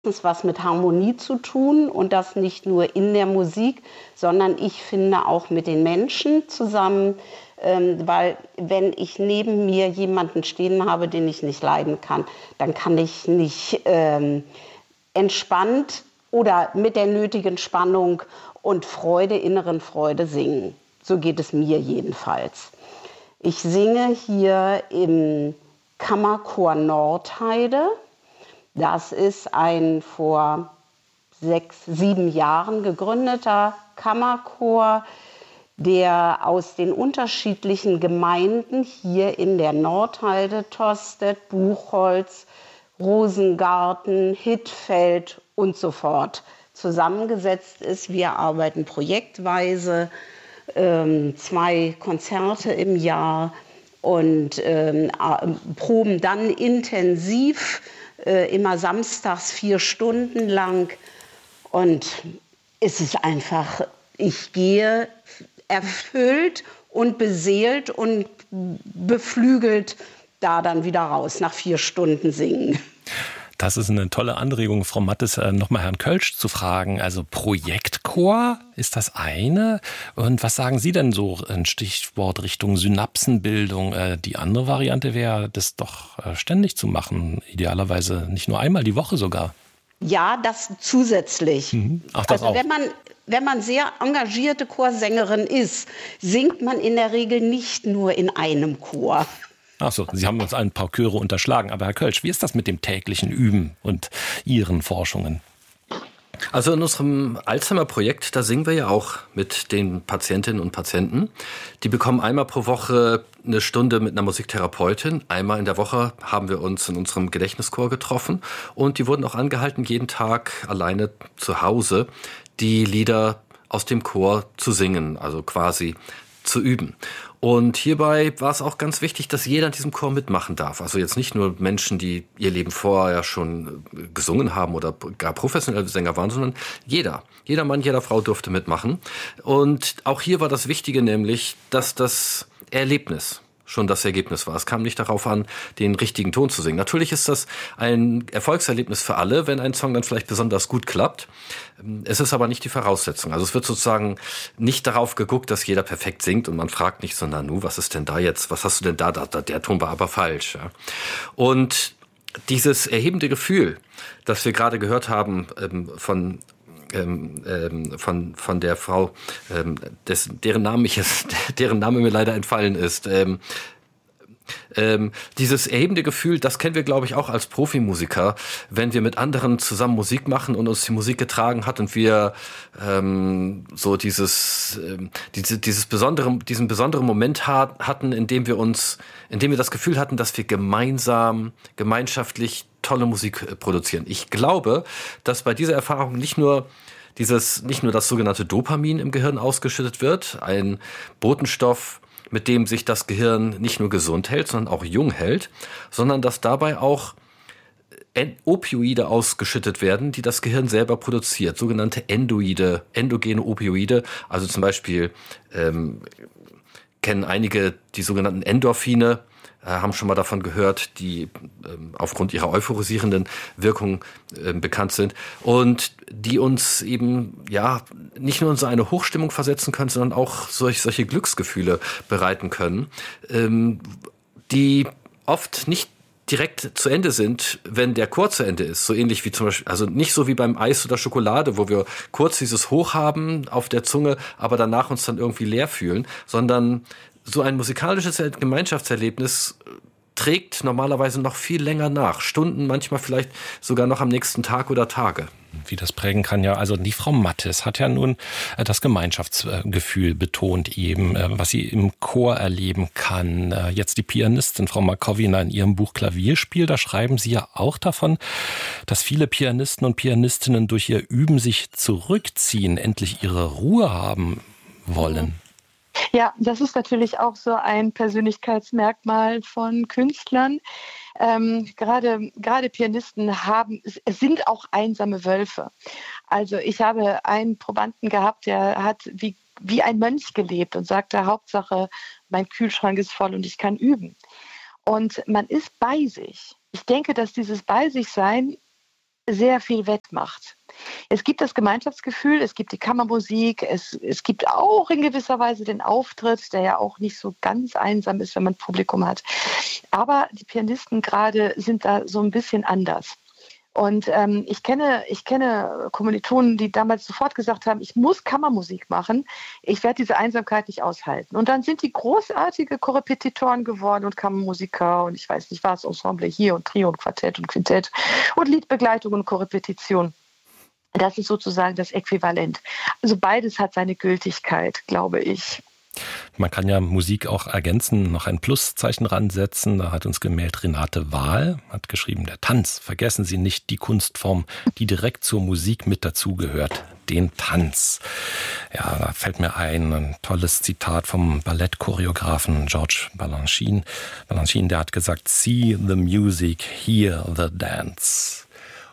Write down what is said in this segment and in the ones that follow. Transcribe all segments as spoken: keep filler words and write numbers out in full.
was mit Harmonie zu tun und das nicht nur in der Musik, sondern ich finde auch mit den Menschen zusammen, ähm, weil wenn ich neben mir jemanden stehen habe, den ich nicht leiden kann, dann kann ich nicht ähm, entspannt oder mit der nötigen Spannung und Freude, inneren Freude singen. So geht es mir jedenfalls. Ich singe hier im Kammerchor Nordheide. Das ist ein vor sechs, sieben Jahren gegründeter Kammerchor, der aus den unterschiedlichen Gemeinden hier in der Nordheide, Tostedt, Buchholz, Rosengarten, Hittfeld und so fort zusammengesetzt ist. Wir arbeiten projektweise, ähm, zwei Konzerte im Jahr und ähm, proben dann intensiv, äh, immer samstags vier Stunden lang. Und es ist einfach, ich gehe erfüllt und beseelt und beflügelt da dann wieder raus nach vier Stunden Singen. Das ist eine tolle Anregung, Frau Mattes, nochmal Herrn Kölsch zu fragen. Also Projektchor ist das eine. Und was sagen Sie denn so ein Stichwort Richtung Synapsenbildung? Die andere Variante wäre, das doch ständig zu machen. Idealerweise nicht nur einmal die Woche sogar. Ja, das zusätzlich. Mhm. Ach, das also auch. wenn man, wenn man sehr engagierte Chorsängerin ist, singt man in der Regel nicht nur in einem Chor. Ach so, Sie haben uns ein paar Chöre unterschlagen. Aber Herr Kölsch, wie ist das mit dem täglichen Üben und Ihren Forschungen? Also in unserem Alzheimer-Projekt, da singen wir ja auch mit den Patientinnen und Patienten. Die bekommen einmal pro Woche eine Stunde mit einer Musiktherapeutin. Einmal in der Woche haben wir uns in unserem Gedächtnischor getroffen. Und die wurden auch angehalten, jeden Tag alleine zu Hause die Lieder aus dem Chor zu singen, also quasi zu üben. Und hierbei war es auch ganz wichtig, dass jeder in diesem Chor mitmachen darf. Also jetzt nicht nur Menschen, die ihr Leben vorher schon gesungen haben oder gar professionelle Sänger waren, sondern jeder. Jeder Mann, jeder Frau durfte mitmachen. Und auch hier war das Wichtige nämlich, dass das Erlebnis schon das Ergebnis war. Es kam nicht darauf an, den richtigen Ton zu singen. Natürlich ist das ein Erfolgserlebnis für alle, wenn ein Song dann vielleicht besonders gut klappt. Es ist aber nicht die Voraussetzung. Also es wird sozusagen nicht darauf geguckt, dass jeder perfekt singt und man fragt nicht so, na nu, was ist denn da jetzt? Was hast du denn da? da, da der Ton war aber falsch. Ja. Und dieses erhebende Gefühl, das wir gerade gehört haben von Ähm, ähm, von von der Frau, ähm, des, deren Name ich jetzt, deren Name mir leider entfallen ist. Ähm, ähm, dieses erhebende Gefühl, das kennen wir, glaube ich, auch als Profimusiker, wenn wir mit anderen zusammen Musik machen und uns die Musik getragen hat und wir ähm, so dieses ähm, diese, dieses besondere, diesen besonderen Moment ha- hatten, in dem wir uns, in dem wir das Gefühl hatten, dass wir gemeinsam, gemeinschaftlich tolle Musik produzieren. Ich glaube, dass bei dieser Erfahrung nicht nur dieses, nicht nur das sogenannte Dopamin im Gehirn ausgeschüttet wird, ein Botenstoff, mit dem sich das Gehirn nicht nur gesund hält, sondern auch jung hält, sondern dass dabei auch Opioide ausgeschüttet werden, die das Gehirn selber produziert, sogenannte Endoide, endogene Opioide, also zum Beispiel ähm, kennen einige die sogenannten Endorphine, haben schon mal davon gehört, die ähm, aufgrund ihrer euphorisierenden Wirkung äh, bekannt sind und die uns eben ja nicht nur in so eine Hochstimmung versetzen können, sondern auch solch, solche Glücksgefühle bereiten können, ähm, die oft nicht direkt zu Ende sind, wenn der Chor zu Ende ist. So ähnlich wie zum Beispiel, also nicht so wie beim Eis oder Schokolade, wo wir kurz dieses Hoch haben auf der Zunge, aber danach uns dann irgendwie leer fühlen, sondern so ein musikalisches Gemeinschaftserlebnis trägt normalerweise noch viel länger nach. Stunden, manchmal vielleicht sogar noch am nächsten Tag oder Tage. Wie das prägen kann, ja. Also die Frau Mattes hat ja nun das Gemeinschaftsgefühl betont eben, was sie im Chor erleben kann. Jetzt die Pianistin Frau Markowina in ihrem Buch Klavierspiel, da schreiben Sie ja auch davon, dass viele Pianisten und Pianistinnen durch ihr Üben sich zurückziehen, endlich ihre Ruhe haben wollen. Ja, das ist natürlich auch so ein Persönlichkeitsmerkmal von Künstlern. Ähm, gerade, gerade Pianisten haben, sind auch einsame Wölfe. Also ich habe einen Probanden gehabt, der hat wie, wie ein Mönch gelebt und sagte, Hauptsache, mein Kühlschrank ist voll und ich kann üben. Und man ist bei sich. Ich denke, dass dieses Bei sich sein sehr viel wettmacht. Es gibt das Gemeinschaftsgefühl, es gibt die Kammermusik, es, es gibt auch in gewisser Weise den Auftritt, der ja auch nicht so ganz einsam ist, wenn man Publikum hat. Aber die Pianisten gerade sind da so ein bisschen anders. Und ähm, ich kenne, ich kenne Kommilitonen, die damals sofort gesagt haben, ich muss Kammermusik machen, ich werde diese Einsamkeit nicht aushalten. Und dann sind die großartige Korrepetitoren geworden und Kammermusiker und ich weiß nicht was, Ensemble hier und Trio und Quartett und Quintett und Liedbegleitung und Korrepetition. Das ist sozusagen das Äquivalent. Also beides hat seine Gültigkeit, glaube ich. Man kann ja Musik auch ergänzen, noch ein Pluszeichen ransetzen. Da hat uns gemeldet Renate Wahl, hat geschrieben, der Tanz. Vergessen Sie nicht die Kunstform, die direkt zur Musik mit dazugehört, den Tanz. Ja, da fällt mir ein, ein tolles Zitat vom Ballettchoreografen George Balanchine. Balanchine, der hat gesagt, see the music, hear the dance.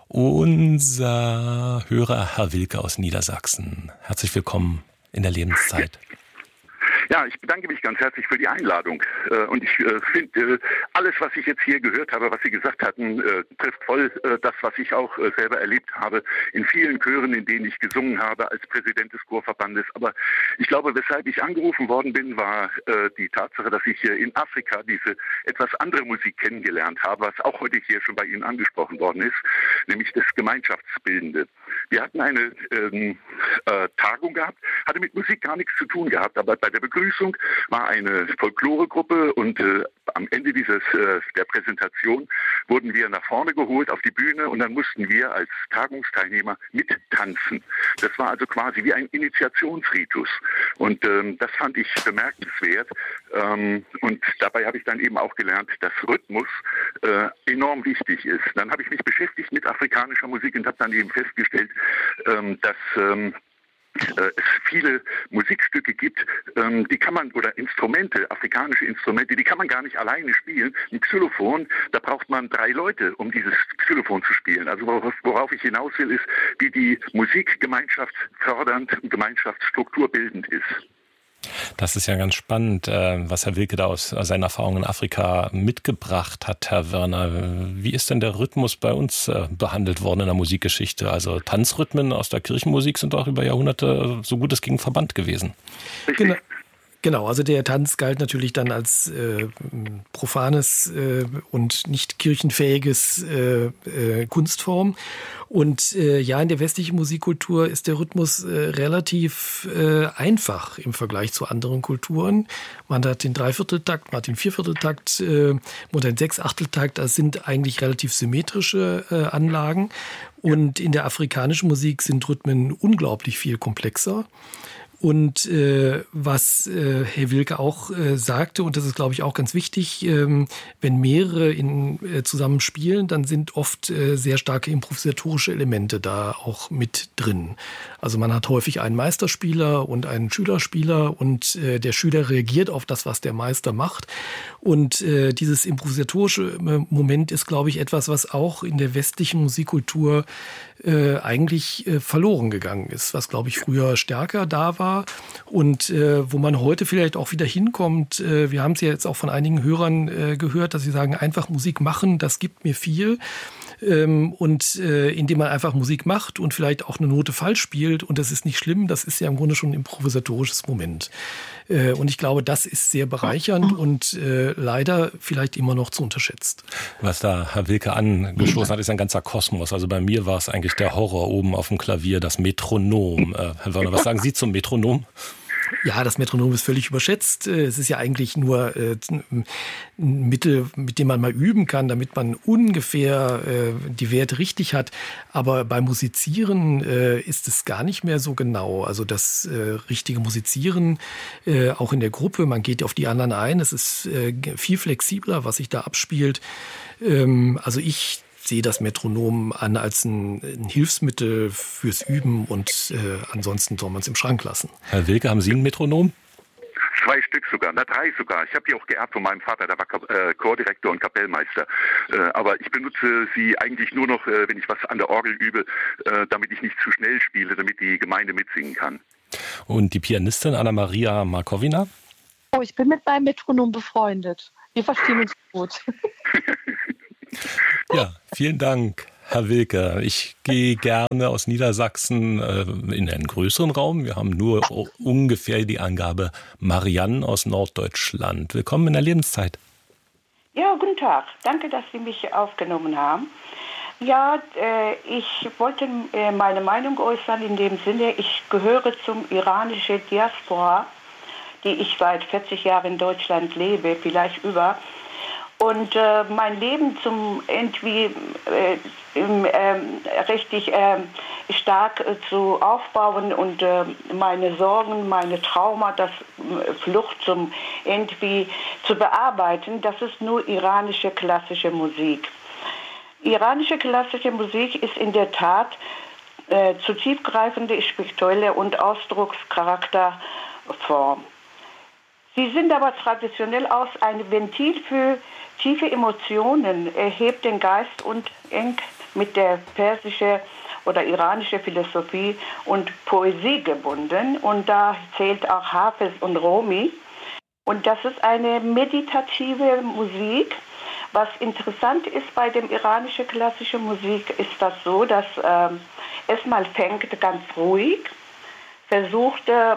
Unser Hörer Herr Wilke aus Niedersachsen. Herzlich willkommen in der Lebenszeit. Ja, ich bedanke mich ganz herzlich für die Einladung. Und ich finde, alles, was ich jetzt hier gehört habe, was Sie gesagt hatten, trifft voll das, was ich auch selber erlebt habe in vielen Chören, in denen ich gesungen habe als Präsident des Chorverbandes. Aber ich glaube, weshalb ich angerufen worden bin, war die Tatsache, dass ich in Afrika diese etwas andere Musik kennengelernt habe, was auch heute hier schon bei Ihnen angesprochen worden ist, nämlich das Gemeinschaftsbildende. Wir hatten eine ähm, äh, Tagung gehabt, hatte mit Musik gar nichts zu tun gehabt, aber bei der Begrüßung war eine Folkloregruppe und äh, am Ende dieses äh, der Präsentation wurden wir nach vorne geholt auf die Bühne und dann mussten wir als Tagungsteilnehmer mittanzen. Das war also quasi wie ein Initiationsritus und ähm, das fand ich bemerkenswert ähm, und dabei habe ich dann eben auch gelernt, dass Rhythmus äh, enorm wichtig ist. Dann habe ich mich beschäftigt mit afrikanischer Musik und habe dann eben festgestellt, ähm, dass ähm, es viele Musikstücke gibt, die kann man, oder Instrumente, afrikanische Instrumente, die kann man gar nicht alleine spielen. Ein Xylophon, da braucht man drei Leute, um dieses Xylophon zu spielen. Also worauf ich hinaus will, ist, wie die Musik gemeinschaftsfördernd und gemeinschaftsstrukturbildend ist. Das ist ja ganz spannend, was Herr Wilke da aus seinen Erfahrungen in Afrika mitgebracht hat, Herr Wörner. Wie ist denn der Rhythmus bei uns behandelt worden in der Musikgeschichte? Also Tanzrhythmen aus der Kirchenmusik sind auch über Jahrhunderte so gut es ging verbannt gewesen. Genau. Genau, also der Tanz galt natürlich dann als äh, profanes äh, und nicht kirchenfähiges äh, äh, Kunstform. Und äh, ja, in der westlichen Musikkultur ist der Rhythmus äh, relativ äh, einfach im Vergleich zu anderen Kulturen. Man hat den Dreivierteltakt, man hat den Viervierteltakt, äh, man hat den Sechsachteltakt. Das sind eigentlich relativ symmetrische äh, Anlagen. Und in der afrikanischen Musik sind Rhythmen unglaublich viel komplexer. Und äh, was äh, Herr Wilke auch äh, sagte, und das ist, glaube ich, auch ganz wichtig, ähm, wenn mehrere in, äh, zusammen spielen, dann sind oft äh, sehr starke improvisatorische Elemente da auch mit drin. Also man hat häufig einen Meisterspieler und einen Schülerspieler und äh, der Schüler reagiert auf das, was der Meister macht. Und äh, dieses improvisatorische Moment ist, glaube ich, etwas, was auch in der westlichen Musikkultur äh, eigentlich äh, verloren gegangen ist, was, glaube ich, früher stärker da war. Und äh, wo man heute vielleicht auch wieder hinkommt, äh, wir haben es ja jetzt auch von einigen Hörern äh, gehört, dass sie sagen, einfach Musik machen, das gibt mir viel. Ähm, und äh, indem man einfach Musik macht und vielleicht auch eine Note falsch spielt und das ist nicht schlimm, das ist ja im Grunde schon ein improvisatorisches Moment. Äh, und ich glaube, das ist sehr bereichernd und äh, leider vielleicht immer noch zu unterschätzt. Was da Herr Wilke angestoßen hat, ist ein ganzer Kosmos. Also bei mir war es eigentlich der Horror oben auf dem Klavier, das Metronom. Äh, Herr Wörner, was sagen Sie zum Metronom? Ja, das Metronom ist völlig überschätzt. Es ist ja eigentlich nur äh, ein Mittel, mit dem man mal üben kann, damit man ungefähr äh, die Werte richtig hat. Aber beim Musizieren äh, ist es gar nicht mehr so genau. Also das äh, richtige Musizieren, äh, auch in der Gruppe, man geht auf die anderen ein. Es ist äh, viel flexibler, was sich da abspielt. Ähm, also ich sehe das Metronom an als ein, ein Hilfsmittel fürs Üben und äh, ansonsten soll man es im Schrank lassen. Herr Wilke, haben Sie ein Metronom? Zwei Stück sogar, na drei sogar. Ich habe die auch geerbt von meinem Vater, der war äh, Chordirektor und Kapellmeister. Äh, aber ich benutze sie eigentlich nur noch, äh, wenn ich was an der Orgel übe, äh, damit ich nicht zu schnell spiele, damit die Gemeinde mitsingen kann. Und die Pianistin Anna-Maria Markowina? Oh, ich bin mit meinem Metronom befreundet. Wir verstehen uns gut. Ja, vielen Dank. Herr Wilke, ich gehe gerne aus Niedersachsen äh, in einen größeren Raum. Wir haben nur ungefähr die Angabe Marianne aus Norddeutschland. Willkommen in der Lebenszeit. Ja, guten Tag. Danke, dass Sie mich aufgenommen haben. Ja, äh, ich wollte äh, meine Meinung äußern in dem Sinne, ich gehöre zum iranischen Diaspora, die ich seit vierzig Jahren in Deutschland lebe, vielleicht über. Und äh, mein Leben zum irgendwie äh, im, äh, richtig äh, stark äh, zu aufbauen und äh, meine Sorgen, meine Trauma, das äh, Flucht zum irgendwie zu bearbeiten, das ist nur iranische klassische Musik. Iranische klassische Musik ist in der Tat äh, zu tiefgreifende spirituelle und Ausdruckscharakterform. Sie sind aber traditionell aus ein Ventil für tiefe Emotionen, erhebt den Geist und eng mit der persischen oder iranischen Philosophie und Poesie gebunden. Und da zählt auch Hafiz und Rumi. Und das ist eine meditative Musik. Was interessant ist bei dem iranischen klassischen Musik, ist das so, dass äh, erstmal fängt ganz ruhig, versucht äh,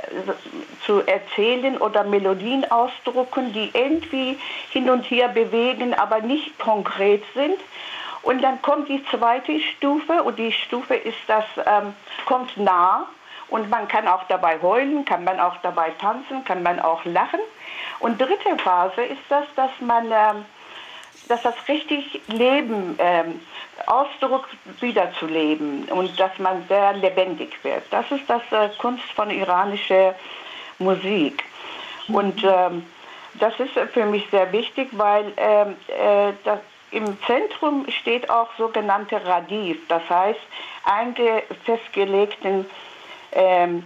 zu erzählen oder Melodien ausdrucken, die irgendwie hin und her bewegen, aber nicht konkret sind. Und dann kommt die zweite Stufe und die Stufe ist das, ähm, kommt nah und man kann auch dabei heulen, kann man auch dabei tanzen, kann man auch lachen. Und dritte Phase ist das, dass man, ähm, dass das richtig Leben, ähm, Ausdruck wiederzuleben und dass man sehr lebendig wird. Das ist das äh, Kunst von iranischer Musik. Und ähm, das ist für mich sehr wichtig, weil ähm, äh, das, im Zentrum steht auch sogenannte Radif, das heißt einige festgelegten ähm,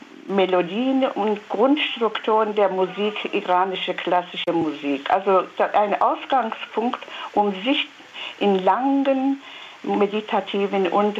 Melodien und Grundstrukturen der Musik, iranische klassische Musik. Also ein Ausgangspunkt, um sich in langen meditativen und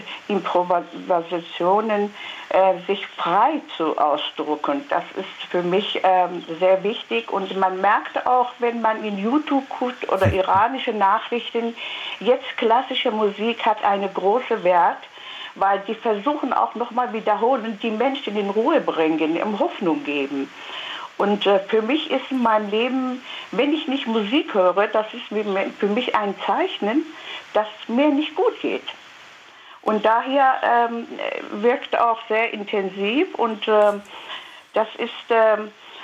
Improvisationen äh, sich frei zu ausdrücken. Das ist für mich ähm, sehr wichtig und man merkt auch, wenn man in YouTube guckt oder iranische Nachrichten, jetzt klassische Musik hat einen großen Wert, weil die versuchen auch nochmal wiederholen, die Menschen in Ruhe bringen, um Hoffnung geben. Und äh, für mich ist in meinem Leben, wenn ich nicht Musik höre, das ist für mich ein Zeichen, dass es mir nicht gut geht. Und daher ähm, wirkt auch sehr intensiv und äh, das ist, äh,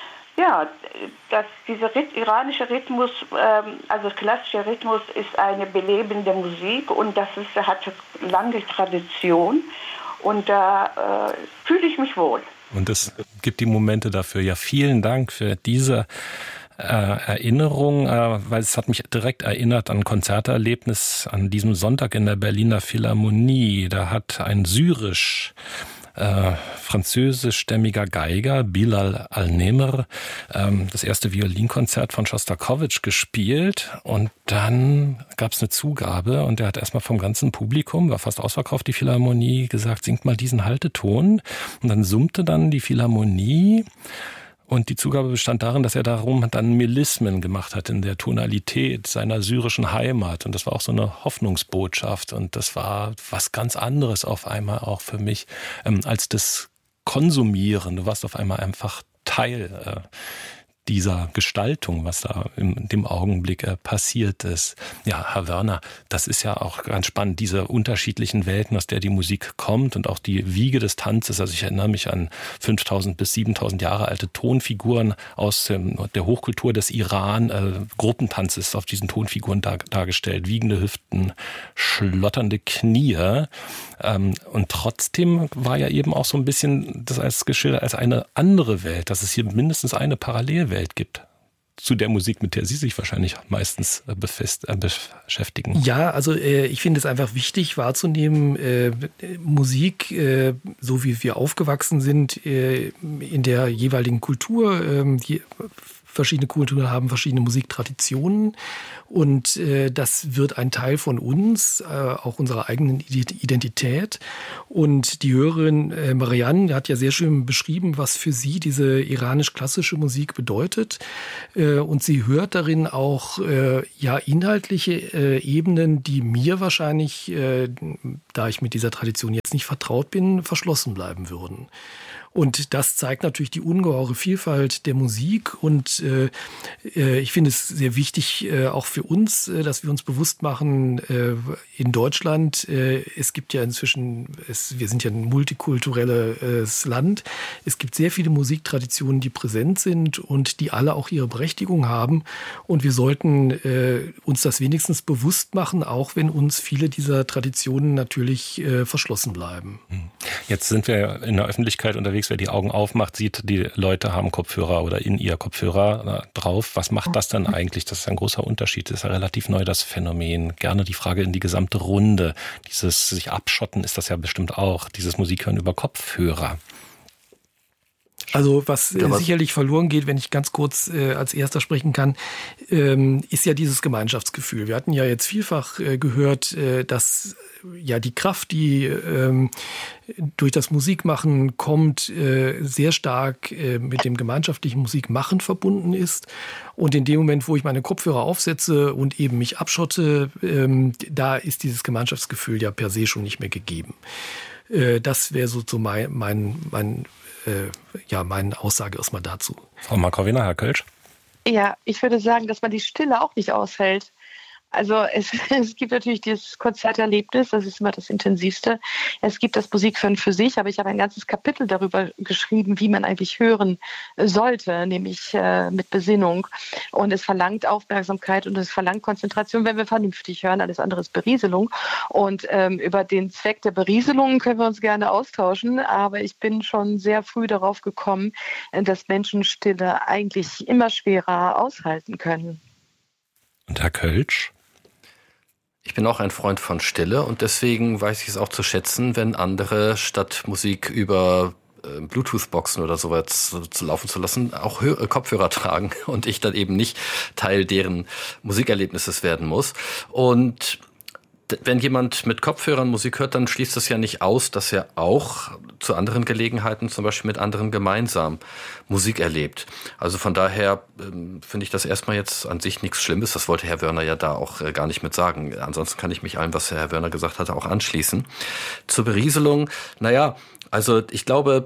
ja, das, dieser Rhyth- iranische Rhythmus, äh, also klassischer Rhythmus ist eine belebende Musik und das ist, hat lange Tradition und da äh, fühle ich mich wohl. Und es gibt die Momente dafür. Ja, vielen Dank für diese äh, Erinnerung, äh, weil es hat mich direkt erinnert an ein Konzerterlebnis an diesem Sonntag in der Berliner Philharmonie. Da hat ein syrisch Äh, französischstämmiger Geiger, Bilal Al-Nemr, ähm, das erste Violinkonzert von Schostakowitsch gespielt und dann gab es eine Zugabe und er hat erstmal vom ganzen Publikum, war fast ausverkauft die Philharmonie, gesagt, singt mal diesen Halteton und dann summte dann die Philharmonie. Und die Zugabe bestand darin, dass er darum dann Melismen gemacht hat in der Tonalität seiner syrischen Heimat. Und das war auch so eine Hoffnungsbotschaft. Und das war was ganz anderes auf einmal auch für mich ähm, als das Konsumieren. Du warst auf einmal einfach Teil äh, dieser Gestaltung, was da in dem Augenblick äh, passiert ist. Ja, Herr Wörner, das ist ja auch ganz spannend, diese unterschiedlichen Welten, aus der die Musik kommt und auch die Wiege des Tanzes. Also ich erinnere mich an fünftausend bis siebentausend Jahre alte Tonfiguren aus ähm, der Hochkultur des Iran. Äh, Gruppentanz ist auf diesen Tonfiguren dar- dargestellt, wiegende Hüften, schlotternde Knie. Ähm, und trotzdem war ja eben auch so ein bisschen das als geschildert als eine andere Welt, dass es hier mindestens eine Parallelwelt gibt zu der Musik, mit der Sie sich wahrscheinlich meistens befest, äh, beschäftigen. Ja, also äh, ich finde es einfach wichtig wahrzunehmen, äh, Musik, äh, so wie wir aufgewachsen sind, äh, in der jeweiligen Kultur, äh, die verschiedene Kulturen haben verschiedene Musiktraditionen und äh, das wird ein Teil von uns, äh, auch unserer eigenen Identität. Und die Hörerin äh, Marianne hat ja sehr schön beschrieben, was für sie diese iranisch-klassische Musik bedeutet. Äh, und sie hört darin auch äh, ja inhaltliche äh, Ebenen, die mir wahrscheinlich, äh, da ich mit dieser Tradition jetzt nicht vertraut bin, verschlossen bleiben würden. Und das zeigt natürlich die ungeheure Vielfalt der Musik. Und äh, ich finde es sehr wichtig, äh, auch für uns, äh, dass wir uns bewusst machen, äh, in Deutschland, äh, es gibt ja inzwischen, es, wir sind ja ein multikulturelles Land, es gibt sehr viele Musiktraditionen, die präsent sind und die alle auch ihre Berechtigung haben. Und wir sollten äh, uns das wenigstens bewusst machen, auch wenn uns viele dieser Traditionen natürlich äh, verschlossen bleiben. Jetzt sind wir in der Öffentlichkeit unterwegs. Wer die Augen aufmacht, sieht, die Leute haben Kopfhörer oder in ihr Kopfhörer drauf. Was macht das denn eigentlich? Das ist ein großer Unterschied. Das ist ja relativ neu, das Phänomen. Gerne die Frage in die gesamte Runde. Dieses sich abschotten ist das ja bestimmt auch. Dieses Musikhören über Kopfhörer. Also was äh, sicherlich verloren geht, wenn ich ganz kurz äh, als Erster sprechen kann, ähm, ist ja dieses Gemeinschaftsgefühl. Wir hatten ja jetzt vielfach äh, gehört, äh, dass ja die Kraft, die ähm, durch das Musikmachen kommt, äh, sehr stark äh, mit dem gemeinschaftlichen Musikmachen verbunden ist. Und in dem Moment, wo ich meine Kopfhörer aufsetze und eben mich abschotte, ähm, da ist dieses Gemeinschaftsgefühl ja per se schon nicht mehr gegeben. Äh, das wäre so, so mein, mein, mein Äh, ja, meine Aussage erstmal dazu. Frau Markowina, Herr Kölsch? Ja, ich würde sagen, dass man die Stille auch nicht aushält. Also es, es gibt natürlich dieses Konzerterlebnis, das ist immer das Intensivste. Es gibt das Musikhören für sich, aber ich habe ein ganzes Kapitel darüber geschrieben, wie man eigentlich hören sollte, nämlich äh, mit Besinnung. Und es verlangt Aufmerksamkeit und es verlangt Konzentration, wenn wir vernünftig hören. Alles andere ist Berieselung. Und ähm, über den Zweck der Berieselung können wir uns gerne austauschen, aber ich bin schon sehr früh darauf gekommen, dass Menschen Stille eigentlich immer schwerer aushalten können. Und Herr Kölsch? Ich bin auch ein Freund von Stille und deswegen weiß ich es auch zu schätzen, wenn andere statt Musik über äh, Bluetooth-Boxen oder sowas zu, zu laufen zu lassen, auch Hör- Kopfhörer tragen und ich dann eben nicht Teil deren Musikerlebnisses werden muss. Und wenn jemand mit Kopfhörern Musik hört, dann schließt das ja nicht aus, dass er auch zu anderen Gelegenheiten, zum Beispiel mit anderen gemeinsam Musik erlebt. Also von daher ähm, finde ich das erstmal jetzt an sich nichts Schlimmes. Das wollte Herr Wörner ja da auch äh, gar nicht mit sagen. Ansonsten kann ich mich allem, was Herr Wörner gesagt hatte, auch anschließen. Zur Berieselung, naja, also ich glaube,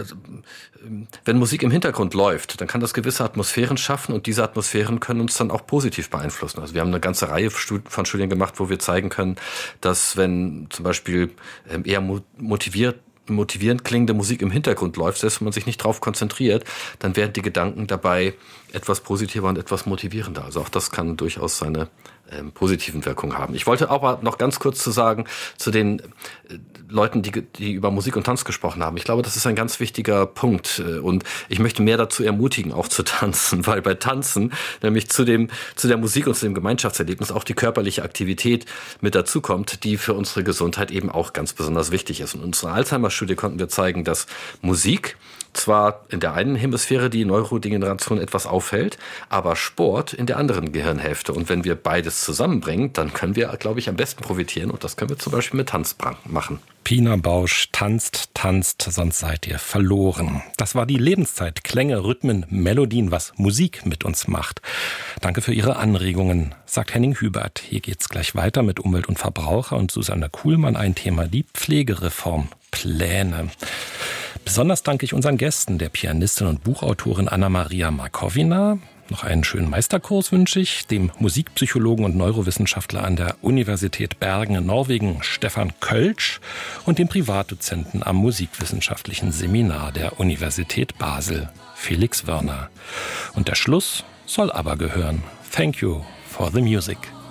wenn Musik im Hintergrund läuft, dann kann das gewisse Atmosphären schaffen und diese Atmosphären können uns dann auch positiv beeinflussen. Also wir haben eine ganze Reihe von Studien gemacht, wo wir zeigen können, dass wenn zum Beispiel eher motiviert motivierend klingende Musik im Hintergrund läuft, selbst wenn man sich nicht drauf konzentriert, dann werden die Gedanken dabei etwas positiver und etwas motivierender. Also auch das kann durchaus seine ähm, positiven Wirkungen haben. Ich wollte aber noch ganz kurz zu sagen, zu den äh, Leuten, die, die über Musik und Tanz gesprochen haben. Ich glaube, das ist ein ganz wichtiger Punkt und ich möchte mehr dazu ermutigen, auch zu tanzen, weil bei Tanzen nämlich zu dem, zu der Musik und zu dem Gemeinschaftserlebnis auch die körperliche Aktivität mit dazukommt, die für unsere Gesundheit eben auch ganz besonders wichtig ist. Und in unserer Alzheimer-Studie konnten wir zeigen, dass Musik zwar in der einen Hemisphäre die Neurodegeneration etwas aufhält, aber Sport in der anderen Gehirnhälfte. Und wenn wir beides zusammenbringen, dann können wir, glaube ich, am besten profitieren. Und das können wir zum Beispiel mit Tanz machen. Pina Bausch tanzt, tanzt, sonst seid ihr verloren. Das war die Lebenszeit. Klänge, Rhythmen, Melodien, was Musik mit uns macht. Danke für Ihre Anregungen, sagt Henning Hubert. Hier geht's gleich weiter mit Umwelt und Verbraucher und Susanne Kuhlmann. Ein Thema, die Pflegereform. Pläne. Besonders danke ich unseren Gästen, der Pianistin und Buchautorin Anna-Maria Markowina. Noch einen schönen Meisterkurs wünsche ich dem Musikpsychologen und Neurowissenschaftler an der Universität Bergen in Norwegen, Stefan Kölsch, und dem Privatdozenten am Musikwissenschaftlichen Seminar der Universität Basel, Felix Wörner. Und der Schluss soll aber gehören. Thank you for the music.